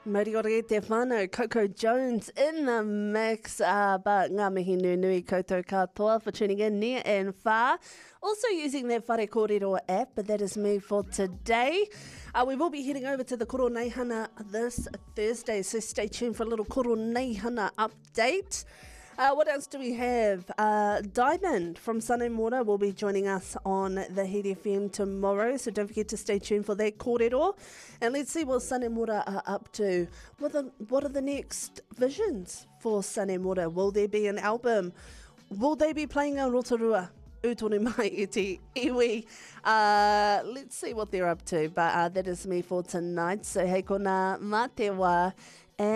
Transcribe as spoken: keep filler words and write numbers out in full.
Mauri ora te whānau, Coco Jones in the mix, uh, but ngā mihi nui nui koutou katoa for tuning in near and far. Also using that Whare Kōrero app, but that is me for today. Uh, we will be heading over to the Koro Neihana this Thursday, so stay tuned for a little Koro Neihana update. Uh, what else do we have? Uh, Diamond from Sun and Water will be joining us on the Heat F M tomorrow, so don't forget to stay tuned for that kōrero. And let's see what Sun and Water are up to. What are, what are the next visions for Sun and Water? Will there be an album? Will they be playing a Rotorua? Utone mai e te iwi. Uh, let's see what they're up to. But uh, that is me for tonight. So hei kona mā te wā.